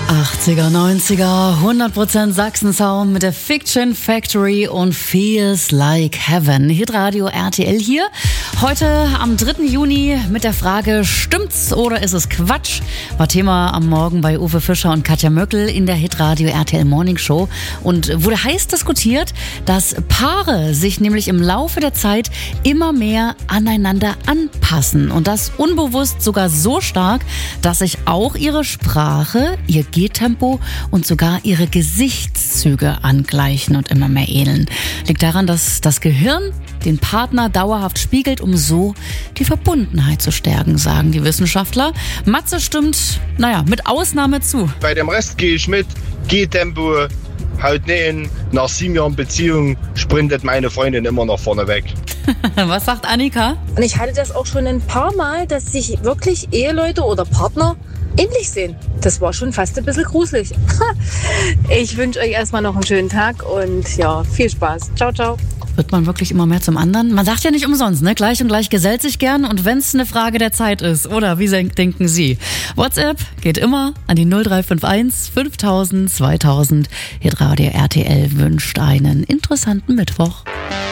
80er, 90er, 100% Sachsen-Sound mit der Fiction Factory und Feels Like Heaven. Hitradio RTL hier. Heute am 3. Juni mit der Frage, stimmt's oder ist es Quatsch? War Thema am Morgen bei Uwe Fischer und Katja Möckel in der Hitradio RTL Morning Show und wurde heiß diskutiert, dass Paare sich nämlich im Laufe der Zeit immer mehr aneinander anpassen und das unbewusst sogar so stark, dass sich auch ihre Sprache, ihr Gehtempo und sogar ihre Gesichtszüge angleichen und immer mehr ähneln. Liegt daran, dass das Gehirn den Partner dauerhaft spiegelt, um so die Verbundenheit zu stärken, sagen die Wissenschaftler. Matze stimmt, mit Ausnahme zu. Bei dem Rest gehe ich mit. Gehtempo, Haut nähen. Nach 7 Jahren Beziehung sprintet meine Freundin immer noch vorne weg. Was sagt Annika? Und ich hatte das auch schon ein paar Mal, dass sich wirklich Eheleute oder Partner ähnlich sehen. Das war schon fast ein bisschen gruselig. Ich wünsche euch erstmal noch einen schönen Tag und ja, viel Spaß. Ciao, ciao. Wird man wirklich immer mehr zum anderen? Man sagt ja nicht umsonst, ne? Gleich und gleich gesellt sich gern und wenn es eine Frage der Zeit ist, oder wie denken Sie? WhatsApp geht immer an die 0351 5000 2000. Hitradio RTL wünscht einen interessanten Mittwoch.